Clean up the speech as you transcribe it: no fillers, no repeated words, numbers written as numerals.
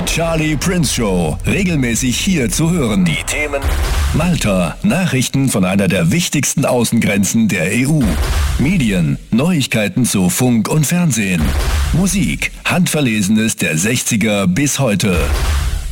Charlie Prince Show. Regelmäßig hier zu hören. Die Themen: Malta, Nachrichten von einer der wichtigsten Außengrenzen der EU. Medien, Neuigkeiten zu Funk und Fernsehen. Musik, Handverlesenes der 60er bis heute.